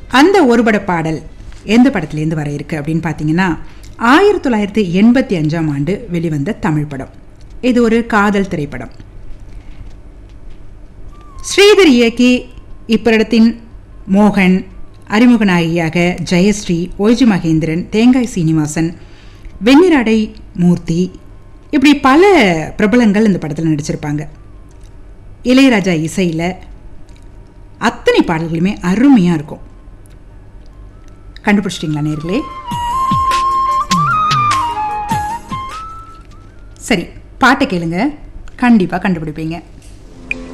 அந்த ஒருபட பாடல் எந்த படத்துலேருந்து வர இருக்கு அப்படின்னு பார்த்தீங்கன்னா 1985ஆம் ஆண்டு வெளிவந்த தமிழ் படம். இது ஒரு காதல் திரைப்படம். ஸ்ரீதர் இயக்கி இப்படத்தின் மோகன், அறிமுக நாயகியாக ஜெயஸ்ரீ, ஒய்ஜி மகேந்திரன், தேங்காய் சீனிவாசன், வெண்ணிராடை மூர்த்தி, இப்படி பல பிரபலங்கள் இந்த படத்தில் நடிச்சிருப்பாங்க. இளையராஜா இசையில் அத்தனை பாடல்களுமே அருமையாக இருக்கும். கண்டுபிடிச்சிட்டிங்களா நேர்களே? சரி, பாட்டை கேளுங்க, கண்டிப்பாக கண்டுபிடிப்பீங்க.